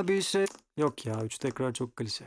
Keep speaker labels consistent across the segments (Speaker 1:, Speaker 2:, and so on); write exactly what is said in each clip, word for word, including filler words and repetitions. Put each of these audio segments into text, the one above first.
Speaker 1: sana bir şey... Yok ya, üç tekrar çok klişe.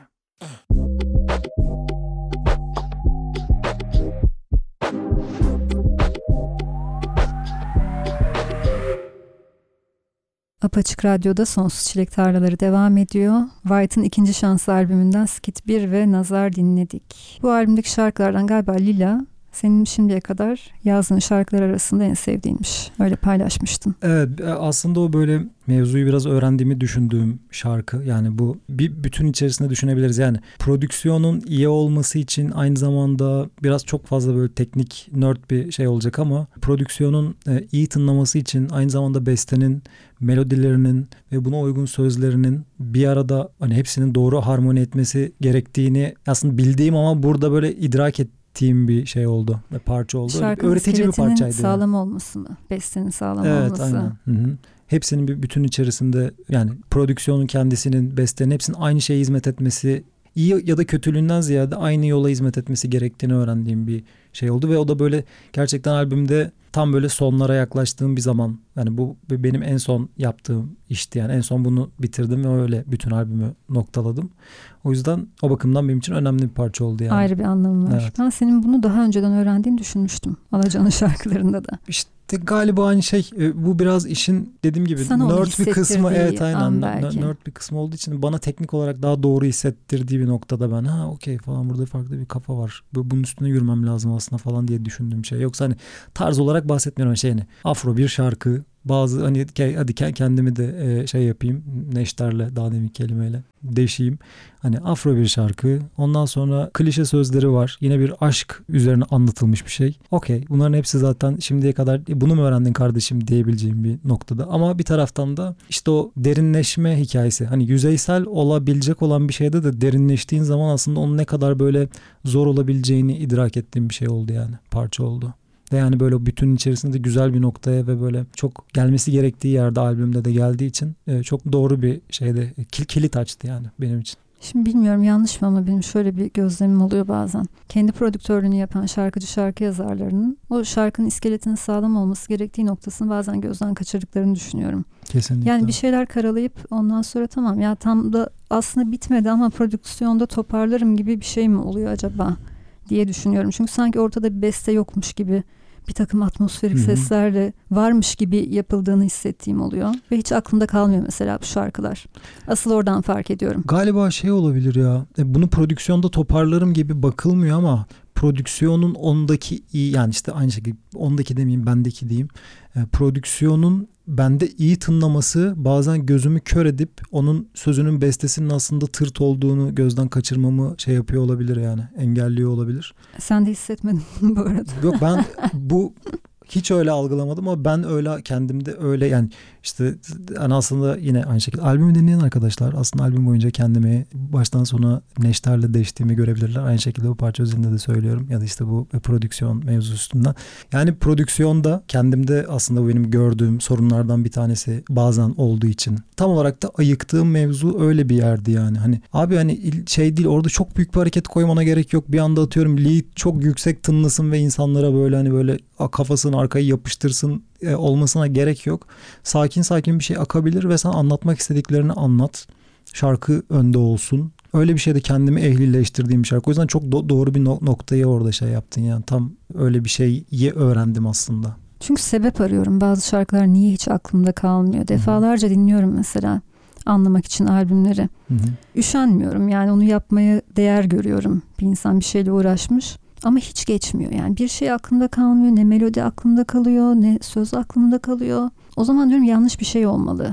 Speaker 2: Apaçık Radyo'da Sonsuz Çilek Tarlaları devam ediyor. White'ın ikinci şans albümünden Skit bir ve Nazar dinledik. Bu albümdeki şarkılardan galiba Lila senin şimdiye kadar yazdığın şarkılar arasında en sevdiğinmiş. Öyle paylaşmıştın.
Speaker 3: Evet, aslında o böyle mevzuyu biraz öğrendiğimi düşündüğüm şarkı. Yani bu bir bütün içerisinde düşünebiliriz. Yani prodüksiyonun iyi olması için aynı zamanda biraz çok fazla böyle teknik nerd bir şey olacak ama prodüksiyonun iyi tınlaması için aynı zamanda bestenin, melodilerinin ve buna uygun sözlerinin bir arada hani hepsinin doğru harmoni etmesi gerektiğini aslında bildiğim ama burada böyle idrak et bir şey oldu. Bir parça oldu.
Speaker 2: Şarkının
Speaker 3: öğretici bir parçaydı.
Speaker 2: sağlam yani. Olması mı? Bestenin sağlam
Speaker 3: evet,
Speaker 2: olması.
Speaker 3: Aynen. Hı hı. Hepsinin bir bütün içerisinde yani prodüksiyonun kendisinin, bestenin hepsinin aynı şeye hizmet etmesi, iyi ya da kötülüğünden ziyade aynı yola hizmet etmesi gerektiğini öğrendiğim bir şey oldu ve o da böyle gerçekten albümde tam böyle sonlara yaklaştığım bir zaman, yani bu benim en son yaptığım işti, yani en son bunu bitirdim ve öyle bütün albümü noktaladım. O yüzden o bakımdan benim için önemli bir parça oldu yani.
Speaker 2: Ayrı bir anlamı var.
Speaker 3: Evet.
Speaker 2: Ben senin bunu daha önceden öğrendiğini düşünmüştüm. Alacan'ın şarkılarında da.
Speaker 3: İşte galiba aynı şey, bu biraz işin dediğim gibi nerd bir kısmı, evet aynen nerd bir kısmı olduğu için bana teknik olarak daha doğru hissettirdiği bir noktada ben ha okey falan, burada farklı bir kafa var. Bunun üstüne yürümem lazım aslında falan diye düşündüğüm şey. Yoksa hani tarz olarak bahsetmiyorum şey, hani afro bir şarkı, bazı hani hadi kendimi de şey yapayım, neşterle daha demin kelimeyle deşeyim. Hani afro bir şarkı. Ondan sonra klişe sözleri var. Yine bir aşk üzerine anlatılmış bir şey. Okey. Bunların hepsi zaten şimdiye kadar bunu mu öğrendin kardeşim diyebileceğim bir noktada. Ama bir taraftan da işte o derinleşme hikayesi. Hani yüzeysel olabilecek olan bir şeyde de derinleştiğin zaman aslında onun ne kadar böyle zor olabileceğini idrak ettiğim bir şey oldu yani. Parça oldu. Ve yani böyle bütün içerisinde güzel bir noktaya ve böyle çok gelmesi gerektiği yerde albümde de geldiği için çok doğru bir şeyde kil, kilit açtı yani benim için.
Speaker 2: Şimdi bilmiyorum yanlış mı ama benim şöyle bir gözlemim oluyor bazen. Kendi prodüktörlüğünü yapan şarkıcı şarkı yazarlarının o şarkının iskeletinin sağlam olması gerektiği noktasını bazen gözden kaçırdıklarını düşünüyorum.
Speaker 3: Kesinlikle.
Speaker 2: Yani bir şeyler karalayıp ondan sonra tamam ya tam da aslında bitmedi ama prodüksiyonda toparlarım gibi bir şey mi oluyor acaba diye düşünüyorum. Çünkü sanki ortada bir beste yokmuş gibi, bir takım atmosferik Hı-hı. seslerle varmış gibi yapıldığını hissettiğim oluyor. Ve hiç aklımda kalmıyor mesela bu şarkılar. Asıl oradan fark ediyorum.
Speaker 3: Galiba şey olabilir ya, bunu prodüksiyonda toparlarım gibi bakılmıyor ama prodüksiyonun ondaki iyi, yani işte aynı şekilde ondaki demeyeyim bendeki diyeyim. E, prodüksiyonun bende iyi tınlaması bazen gözümü kör edip onun sözünün bestesinin aslında tırt olduğunu gözden kaçırmamı şey yapıyor olabilir, yani engelliyor olabilir.
Speaker 2: Sen de hissetmedin bu arada.
Speaker 3: Yok, ben bu hiç öyle algılamadım ama ben öyle kendimde öyle, yani işte yani aslında yine aynı şekilde albümü dinleyen arkadaşlar aslında albüm boyunca kendimi baştan sona neşterle deştiğimi görebilirler. Aynı şekilde bu parça üzerinde de söylüyorum ya da işte bu prodüksiyon mevzu üstünden. Yani prodüksiyonda kendimde aslında bu benim gördüğüm sorunlardan bir tanesi bazen olduğu için tam olarak da ayıktığım mevzu öyle bir yerdi yani. Hani abi hani şey değil, orada çok büyük bir hareket koymana gerek yok. Bir anda atıyorum lead çok yüksek tınlasın ve insanlara böyle hani böyle kafasını arkaya yapıştırsın e, olmasına gerek yok. Sakin sakin bir şey akabilir ve sen anlatmak istediklerini anlat. Şarkı önde olsun. Öyle bir şeyde kendimi ehlileştirdiğim bir şarkı. O yüzden çok do- doğru bir no- noktayı orada şey yaptın yani. Tam öyle bir şeyi öğrendim aslında.
Speaker 2: Çünkü sebep arıyorum. Bazı şarkılar niye hiç aklımda kalmıyor. Defalarca Hı-hı. dinliyorum mesela anlamak için albümleri. Hı-hı. Üşenmiyorum yani, onu yapmaya değer görüyorum. Bir insan bir şeyle uğraşmış. Ama hiç geçmiyor yani, bir şey aklımda kalmıyor, ne melodi aklımda kalıyor, ne söz aklımda kalıyor. O zaman diyorum yanlış bir şey olmalı.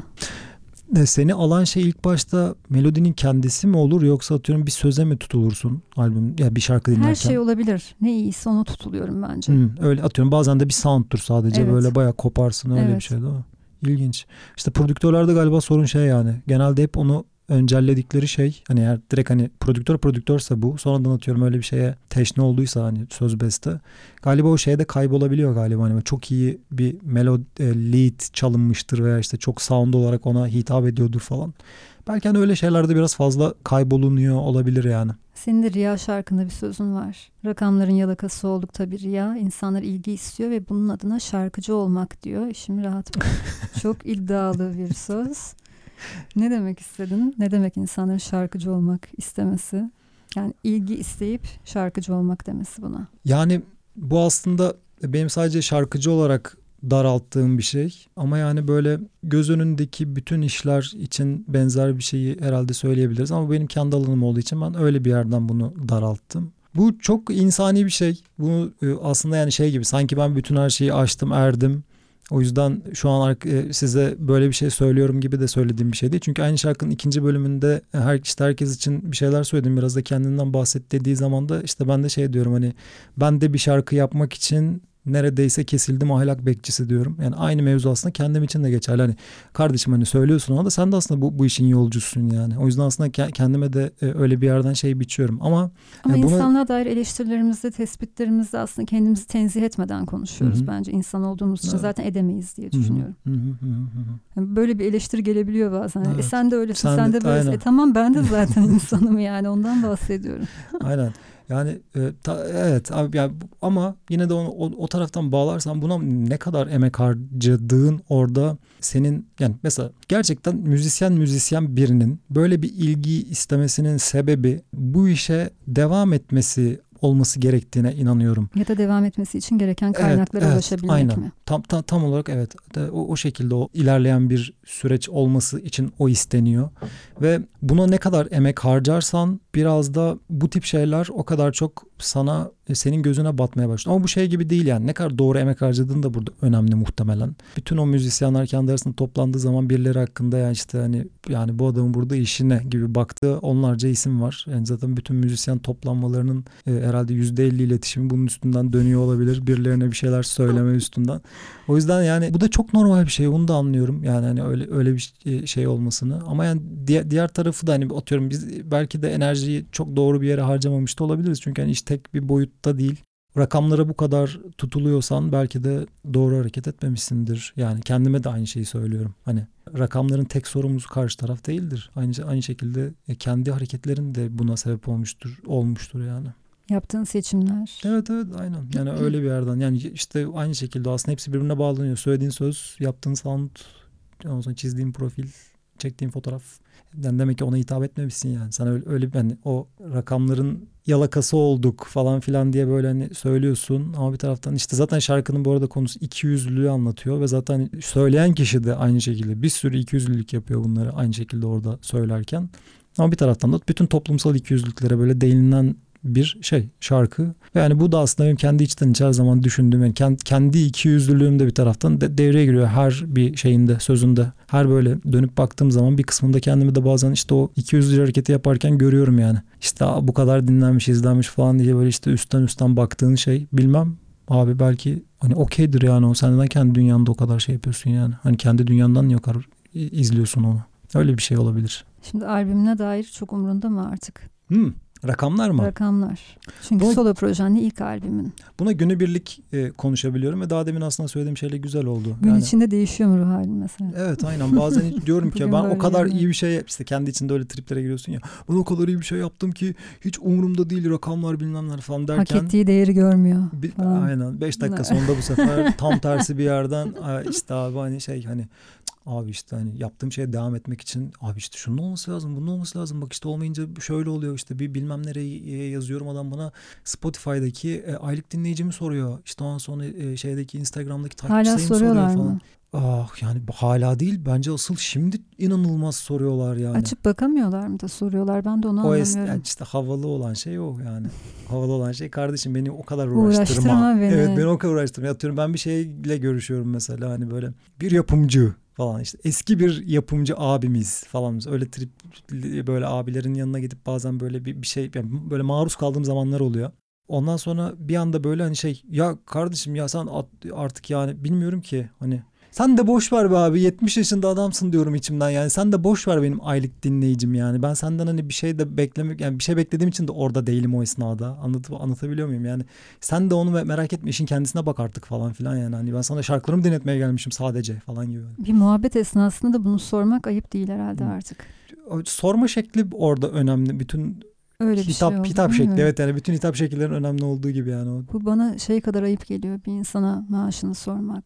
Speaker 3: Seni alan şey ilk başta melodinin kendisi mi olur yoksa atıyorum bir söze mi tutulursun albüm ya yani bir şarkı dinlerken?
Speaker 2: Her şey olabilir. Ne iyisi ona tutuluyorum bence.
Speaker 3: Hmm, öyle atıyorum bazen de bir sound'tur sadece, evet. Böyle bayağı koparsın öyle evet. Bir şey değil mi? İlginç. İşte prodüktörlerde galiba sorun şey yani. Genelde hep onu öncelledikleri şey hani eğer direkt hani prodüktör prodüktörse bu sonradan atıyorum öyle bir şeye teşne olduysa hani söz beste galiba o şeyde kaybolabiliyor galiba, hani çok iyi bir melodi lead çalınmıştır veya işte çok sound olarak ona hitap ediyordur falan. Belki hani öyle şeylerde biraz fazla kaybolunuyor olabilir yani.
Speaker 2: Senin de Riya şarkında bir sözün var. Rakamların yalakası olduk tabii Riya. İnsanlar ilgi istiyor ve bunun adına şarkıcı olmak diyor. İşimi rahat bırak. Çok iddialı bir söz. Ne demek istedin? Ne demek insanların şarkıcı olmak istemesi? Yani ilgi isteyip şarkıcı olmak demesi buna.
Speaker 3: Yani bu aslında benim sadece şarkıcı olarak daralttığım bir şey. Ama yani böyle göz önündeki bütün işler için benzer bir şeyi herhalde söyleyebiliriz. Ama benim kendi alanım olduğu için ben öyle bir yerden bunu daralttım. Bu çok insani bir şey. Bunu aslında yani şey gibi, sanki ben bütün her şeyi aştım, erdim. O yüzden şu an size böyle bir şey söylüyorum gibi de söylediğim bir şey değil. Çünkü aynı şarkının ikinci bölümünde her, işte herkes için bir şeyler söyledim. Biraz da kendinden bahset dediği zaman da işte ben de şey diyorum, hani ben de bir şarkı yapmak için neredeyse kesildim ahlak bekçisi diyorum. Yani aynı mevzu aslında kendim için de geçerli. Hani kardeşim hani söylüyorsun ama da sen de aslında bu, bu işin yolcusun yani. O yüzden aslında kendime de öyle bir yerden şey biçiyorum. Ama
Speaker 2: Ama
Speaker 3: yani
Speaker 2: insanlığa
Speaker 3: bunu...
Speaker 2: dair eleştirilerimizde, tespitlerimizde aslında kendimizi tenzih etmeden konuşuyoruz. Hı-hı. Bence insan olduğumuz için evet. zaten edemeyiz diye düşünüyorum. Hı-hı. Hı-hı. Yani böyle bir eleştiri gelebiliyor bazen. Evet. E sen de öylesin, sen, sen de, de böylesin. E tamam, ben de zaten insanım yani, ondan bahsediyorum.
Speaker 3: Aynen. Yani e, ta, evet abi yani, ama yine de onu o, o taraftan bağlarsan buna ne kadar emek harcadığın orada senin, yani mesela gerçekten müzisyen müzisyen birinin böyle bir ilgi istemesinin sebebi bu işe devam etmesi olması gerektiğine inanıyorum.
Speaker 2: Ya da devam etmesi için gereken kaynaklara evet, ulaşabilmek
Speaker 3: evet, aynen.
Speaker 2: mi?
Speaker 3: Tam, tam, tam olarak evet. O, o şekilde o ilerleyen bir süreç olması için o isteniyor. Ve buna ne kadar emek harcarsan biraz da bu tip şeyler o kadar çok sana, senin gözüne batmaya başlıyor. Ama bu şey gibi değil yani. Ne kadar doğru emek harcadığın da burada önemli muhtemelen. Bütün o müzisyenler kendi arasında toplandığı zaman birileri hakkında ya işte hani yani bu adamın burada işi ne gibi baktığı onlarca isim var. Yani zaten bütün müzisyen toplanmalarının e, herhalde yüzde elli iletişimi bunun üstünden dönüyor olabilir. Birilerine bir şeyler söyleme üstünden. O yüzden yani bu da çok normal bir şey. Onu da anlıyorum. Yani hani öyle öyle bir şey olmasını. Ama yani diğer, diğer tarafı da hani atıyorum biz belki de enerjiyi çok doğru bir yere harcamamış da olabiliriz. Çünkü hani iş tek bir boyutta değil. Rakamlara bu kadar tutuluyorsan belki de doğru hareket etmemişsindir. Yani kendime de aynı şeyi söylüyorum. Hani rakamların tek sorumlusu karşı taraf değildir. Aynı aynı şekilde kendi hareketlerin de buna sebep olmuştur, olmuştur yani.
Speaker 2: Yaptığın seçimler.
Speaker 3: Evet evet aynen. Yani öyle bir yerden. Yani işte aynı şekilde aslında hepsi birbirine bağlanıyor. Söylediğin söz, yaptığın sound, ondan sonra çizdiğin profil, çektiğin fotoğraf. Yani demek ki ona hitap etmemişsin yani. Sen öyle, öyle hani o rakamların yalakası olduk falan filan diye böyle hani söylüyorsun ama bir taraftan işte zaten şarkının bu arada konusu ikiyüzlülüğü anlatıyor ve zaten söyleyen kişi de aynı şekilde bir sürü ikiyüzlülük yapıyor bunları aynı şekilde orada söylerken. Ama bir taraftan da bütün toplumsal ikiyüzlülüklere böyle değinilen bir şey şarkı. Yani bu da aslında benim kendi içten içe her zaman düşündüğüm, yani kendi ikiyüzlülüğüm de bir taraftan de, devreye giriyor her bir şeyinde, sözünde. Her böyle dönüp baktığım zaman bir kısmında kendimi de bazen işte o ikiyüzlü hareketi yaparken görüyorum yani. İşte bu kadar dinlenmiş, izlenmiş falan diye böyle işte üstten üstten baktığın şey bilmem. Abi belki hani okeydir yani o, sen neden kendi dünyanda o kadar şey yapıyorsun yani. Hani kendi dünyandan niye o kadar izliyorsun onu. Öyle bir şey olabilir.
Speaker 2: Şimdi albümüne dair çok umurunda mı artık?
Speaker 3: Hmm. Rakamlar mı?
Speaker 2: Rakamlar. Çünkü buna, solo projenin ilk albümün.
Speaker 3: Buna günübirlik e, konuşabiliyorum ve daha demin aslında söylediğim şeyle güzel oldu.
Speaker 2: Gün
Speaker 3: yani,
Speaker 2: içinde değişiyor mu ruh halin mesela?
Speaker 3: Evet aynen. Bazen diyorum ki ben o kadar yani. iyi bir şey, işte kendi içinde öyle triplere giriyorsun ya. Ben o kadar iyi bir şey yaptım ki hiç umurumda değil rakamlar bilmemler falan derken.
Speaker 2: Hak ettiği değeri görmüyor.
Speaker 3: Bir, aynen. Beş dakika sonunda bu sefer tam tersi bir yerden işte abi hani şey hani abi işte hani yaptığım şeye devam etmek için abi işte şunun olması lazım, bunun olması lazım. Bak işte olmayınca şöyle oluyor, işte bir bilmem nereye yazıyorum, adam bana Spotify'daki e, aylık dinleyicimi soruyor. İşte ondan sonra e, şeydeki Instagram'daki takipçi sayımı soruyor falan. Mı? Ah yani hala değil. Bence asıl şimdi inanılmaz soruyorlar yani.
Speaker 2: Açıp bakamıyorlar mı da soruyorlar? Ben de onu o anlamıyorum. O
Speaker 3: yani işte havalı olan şey o yani. Havalı olan şey kardeşim beni o kadar uğraştırma. Uğraştırma beni. Evet beni o kadar uğraştırma. Atıyorum ben bir şeyle görüşüyorum mesela hani böyle bir yapımcı falan işte eski bir yapımcı abimiz falan öyle trip böyle abilerin yanına gidip bazen böyle bir, bir şey yani böyle maruz kaldığım zamanlar oluyor. Ondan sonra bir anda böyle hani şey ya kardeşim ya sen artık yani bilmiyorum ki hani sen de boş ver be abi, yetmiş yaşında adamsın diyorum içimden yani, sen de boş ver benim aylık dinleyicim yani, ben senden hani bir şey de beklemek yani bir şey beklediğim için de orada değilim o esnada, anlatıp anlatabiliyor muyum yani, sen de onu merak etme, işin kendisine bak artık falan filan yani, hani ben sana şarkılarımı dinletmeye gelmişim sadece falan gibi.
Speaker 2: Bir muhabbet esnasında da bunu sormak ayıp değil herhalde artık.
Speaker 3: Sorma şekli orada önemli, bütün
Speaker 2: öyle bir
Speaker 3: hitap,
Speaker 2: şey oldu,
Speaker 3: hitap şekli evet yani bütün hitap şekillerin önemli olduğu gibi yani.
Speaker 2: Bu bana şey kadar ayıp geliyor, bir insana maaşını sormak.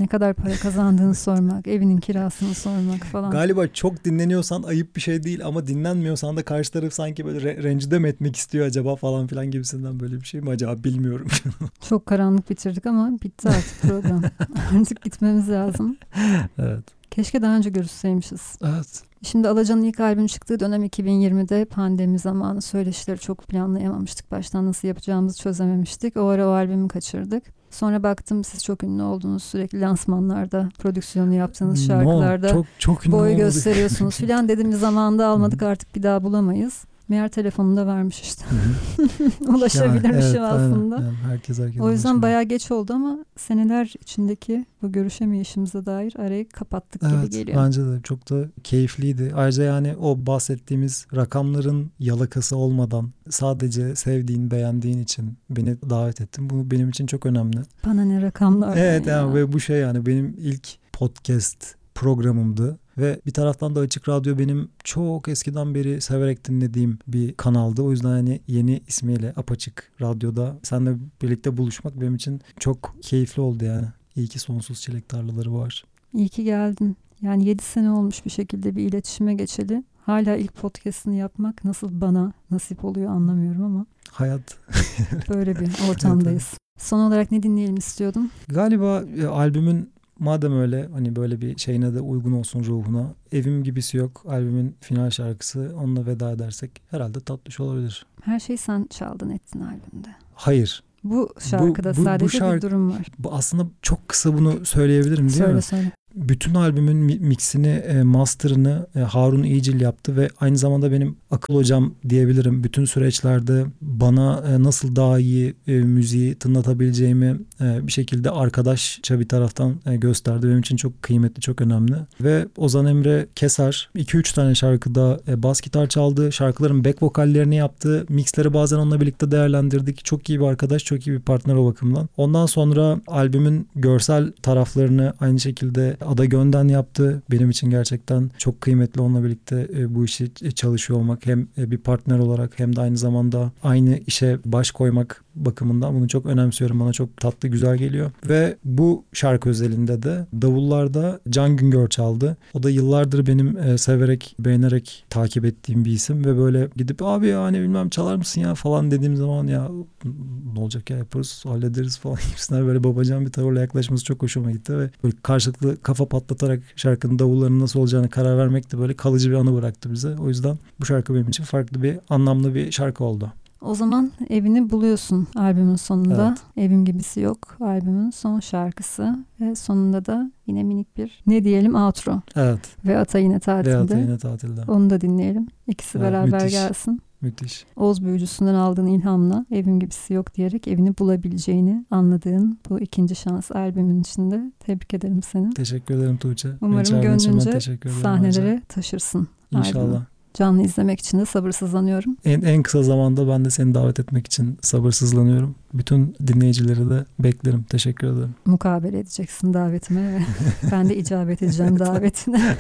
Speaker 2: Ne kadar para kazandığını sormak, evinin kirasını sormak falan.
Speaker 3: Galiba çok dinleniyorsan ayıp bir şey değil ama dinlenmiyorsan da karşı taraf sanki böyle re- rencide mi etmek istiyor acaba falan filan gibisinden böyle bir şey mi acaba bilmiyorum.
Speaker 2: Çok karanlık bitirdik ama bitti artık program. Artık gitmemiz lazım.
Speaker 3: Evet.
Speaker 2: Keşke daha önce görüşseymişiz.
Speaker 3: Evet.
Speaker 2: Şimdi Alaca'nın ilk albüm çıktığı dönem iki bin yirmide pandemi zamanı, söyleşileri çok planlayamamıştık. Baştan nasıl yapacağımızı çözememiştik. O ara o albümü kaçırdık. Sonra baktım siz çok ünlü oldunuz. Sürekli lansmanlarda, prodüksiyonu yaptığınız şarkılarda
Speaker 3: no, çok, çok ünlü
Speaker 2: boy
Speaker 3: olmadık.
Speaker 2: gösteriyorsunuz filan dedim, zamanında almadık, artık bir daha bulamayız. Meğer telefonunu da vermiş işte. Ulaşabilirmişim
Speaker 3: yani, evet,
Speaker 2: aslında.
Speaker 3: Yani herkes, herkes
Speaker 2: o yüzden
Speaker 3: ulaşabilir.
Speaker 2: bayağı geç oldu ama seneler içindeki bu görüşemeyişimize dair arayı kapattık
Speaker 3: evet,
Speaker 2: gibi geliyor.
Speaker 3: Bence de çok da keyifliydi. Ayrıca yani o bahsettiğimiz rakamların yalakası olmadan sadece sevdiğin, beğendiğin için beni davet ettin. Bu benim için çok önemli.
Speaker 2: Bana ne rakamlar.
Speaker 3: Evet
Speaker 2: ya.
Speaker 3: yani ve bu şey yani benim ilk podcast programımdı. Ve bir taraftan da Açık Radyo benim çok eskiden beri severek dinlediğim bir kanaldı. O yüzden hani yeni ismiyle Apaçık Radyo'da seninle birlikte buluşmak benim için çok keyifli oldu yani. İyi ki Sonsuz Çilek Tarlaları var.
Speaker 2: İyi ki geldin. Yani yedi sene olmuş bir şekilde bir iletişime geçeli. Hala ilk podcast'ını yapmak nasıl bana nasip oluyor anlamıyorum ama.
Speaker 3: Hayat.
Speaker 2: Böyle bir ortamdayız. Evet, evet. Son olarak ne dinleyelim istiyordum?
Speaker 3: Galiba e, albümün madem öyle hani böyle bir şeyine de uygun olsun ruhuna. Evim Gibisi Yok albümün final şarkısı, onunla veda edersek herhalde tatlış olabilir.
Speaker 2: Her şeyi sen çaldın ettin albümde.
Speaker 3: Hayır.
Speaker 2: Bu şarkıda bu, bu, sadece bu şarkı, bir durum var.
Speaker 3: Bu aslında çok kısa bunu söyleyebilirim değil
Speaker 2: söyle,
Speaker 3: mi?
Speaker 2: Söyle söyle.
Speaker 3: Bütün albümün mixini, master'ını Harun İyicil yaptı ve aynı zamanda benim akıl hocam diyebilirim. Bütün süreçlerde bana nasıl daha iyi müziği tınlatabileceğimi bir şekilde arkadaşça bir taraftan gösterdi. Benim için çok kıymetli, çok önemli. Ve Ozan Emre Keser iki üç tane şarkıda bas gitar çaldı. Şarkıların back vokallerini yaptı. Mixleri bazen onunla birlikte değerlendirdik. Çok iyi bir arkadaş, çok iyi bir partner o bakımdan. Ondan sonra albümün görsel taraflarını aynı şekilde Ada Gönden yaptı. Benim için gerçekten çok kıymetli onunla birlikte e, bu işi çalışıyor olmak. Hem e, bir partner olarak hem de aynı zamanda aynı işe baş koymak bakımından bunu çok önemsiyorum. Bana çok tatlı, güzel geliyor. Ve bu şarkı özelinde de davullarda Can Güngör çaldı. O da yıllardır benim e, severek, beğenerek takip ettiğim bir isim ve böyle gidip abi ya hani bilmem çalar mısın ya falan dediğim zaman ya ne olacak ya yaparız, hallederiz falan gibisinden böyle babacan bir tavırla yaklaşması çok hoşuma gitti ve böyle karşılıklı kafa patlatarak şarkının davullarının nasıl olacağını karar vermek de böyle kalıcı bir anı bıraktı bize. O yüzden bu şarkı benim için farklı bir, anlamlı bir şarkı oldu.
Speaker 2: O zaman evini buluyorsun albümün sonunda. Evet. Evim Gibisi Yok albümün son şarkısı ve sonunda da yine minik bir ne diyelim outro.
Speaker 3: Evet.
Speaker 2: Ve Ata Yine Tatilde.
Speaker 3: Ve Ata Yine Tatilde.
Speaker 2: Onu da dinleyelim. İkisi evet, beraber müthiş. Gelsin.
Speaker 3: Müthiş.
Speaker 2: Oğuz Büyücüsü'nden aldığın ilhamla Evim Gibisi Yok diyerek evini bulabileceğini anladığın bu ikinci şans albümün içinde tebrik ederim seni.
Speaker 3: Teşekkür ederim Tuğçe.
Speaker 2: Umarım gönlünce sahnelere hocam. Taşırsın.
Speaker 3: İnşallah.
Speaker 2: Albümü. Canlı izlemek için de sabırsızlanıyorum.
Speaker 3: En, en kısa zamanda ben de seni davet etmek için sabırsızlanıyorum. Bütün dinleyicileri de beklerim. Teşekkür ederim.
Speaker 2: Mukabele edeceksin davetime ve ben de icabet edeceğim davetine.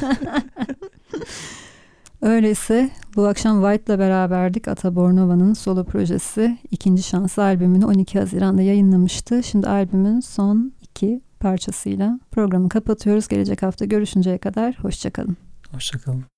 Speaker 2: Öyleyse bu akşam White'la beraberdik. Ata Bornova'nın solo projesi ikinci şans albümünü on iki Haziran'da yayınlamıştı. Şimdi albümün son iki parçasıyla programı kapatıyoruz. Gelecek hafta görüşünceye kadar hoşça kalın.
Speaker 3: Hoşça kalın.